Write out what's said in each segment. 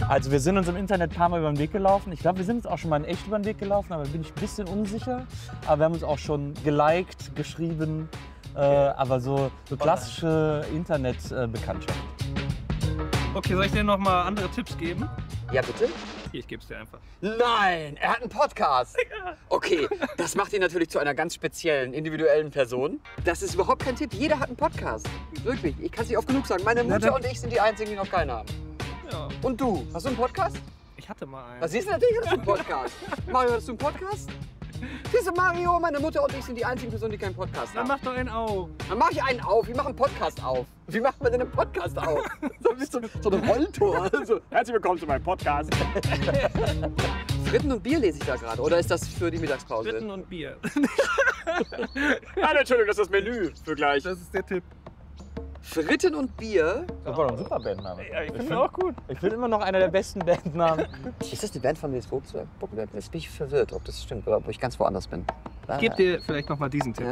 Also wir sind uns im Internet ein paar Mal über den Weg gelaufen. Ich glaube, wir sind uns auch schon mal in echt über den Weg gelaufen, aber bin ich ein bisschen unsicher. Aber wir haben uns auch schon geliked, geschrieben, aber so klassische Internetbekanntschaft. Okay, soll ich dir noch mal andere Tipps geben? Ja, bitte? Hier, ich gebe es dir einfach. Nein, er hat einen Podcast. Okay, das macht ihn natürlich zu einer ganz speziellen, individuellen Person. Das ist überhaupt kein Tipp. Jeder hat einen Podcast. Wirklich, ich kann es nicht oft genug sagen. Meine Mutter und ich sind die Einzigen, die noch keinen haben. Ja. Und du? Hast du einen Podcast? Ich hatte mal einen. Was siehst du, natürlich hast du einen Podcast. Mario, hast du einen Podcast? Siehst du, Mario, meine Mutter und ich sind die einzigen Personen, die keinen Podcast Dann haben. mach doch einen auf. Dann mach ich einen auf. Wir machen einen Podcast auf. Wie macht man denn einen Podcast auf? So ein Rolltor. Also, herzlich willkommen zu meinem Podcast. Fritten und Bier lese ich da gerade. Oder ist das für die Mittagspause? Fritten und Bier. Ja, Entschuldigung, das ist das Menü für gleich. Das ist der Tipp. Fritten und Bier. Das war doch ein super Bandname. Ja, ich finde auch gut. Ich finde immer noch einer der besten Bandnamen. Ist das die Band von Nils Buckelberg? Jetzt bin ich verwirrt, ob das stimmt oder ob ich ganz woanders bin. Ich gebe dir vielleicht noch mal diesen Tipp. Ja,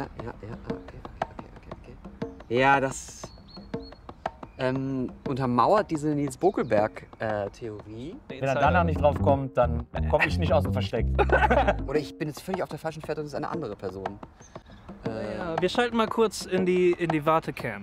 okay. Ja, das untermauert diese Nils Bokelberg-Theorie. Wenn er danach nicht drauf kommt, dann komme ich nicht aus dem Versteck. Oder ich bin jetzt völlig auf der falschen Fährte und das ist eine andere Person. Ja, wir schalten mal kurz in die Wartecam.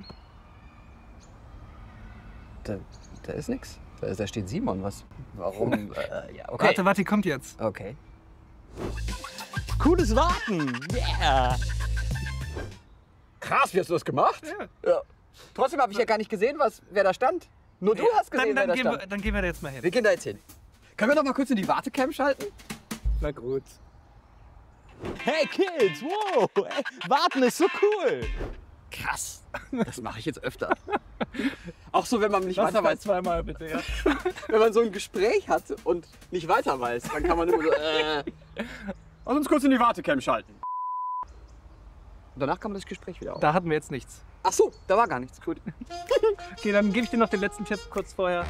Da ist nichts. Da steht Simon. Was? Warum? Ja, okay. Warte, die kommt jetzt. Okay. Cooles Warten! Yeah! Krass, wie hast du das gemacht? Ja. Trotzdem habe ich ja gar nicht gesehen, wer da stand. Nur du hast gesehen, wer da stand. Dann gehen wir da jetzt mal hin. Wir gehen da jetzt hin. Können wir noch mal kurz in die Wartecam schalten? Na gut. Hey Kids, wow! Ey, warten ist so cool! Krass. Das mache ich jetzt öfter. Auch so, wenn man nicht Das weiter weiß. zweimal bitte, ja. Wenn man so ein Gespräch hat und nicht weiter weiß, dann kann man immer so, Lass uns kurz in die Wartecam schalten. Und danach kann man das Gespräch wieder auf. Da hatten wir jetzt nichts. Ach so, da war gar nichts. Gut. Okay, dann gebe ich dir noch den letzten Tipp kurz vorher.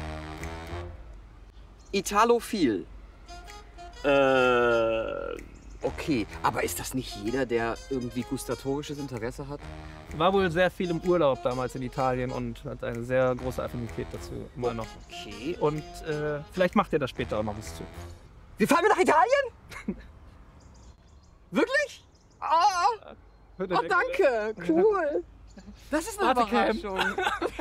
Italophil. Okay, aber ist das nicht jeder, der irgendwie gustatorisches Interesse hat? War wohl sehr viel im Urlaub damals in Italien und hat eine sehr große Affinität dazu immer noch. Okay. Und vielleicht macht ihr da später auch noch was zu. Wir fahren nach Italien? Wirklich? Oh, danke. Cool. Das ist eine Wartecam. Überraschung.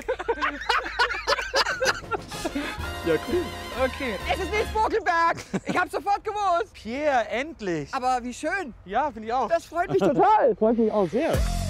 Ja, cool. Okay. Es ist Nils Bokelberg. Ich hab's sofort gewusst. Pierre, endlich! Aber wie schön. Ja, finde ich auch. Das freut mich total. Freut mich auch sehr.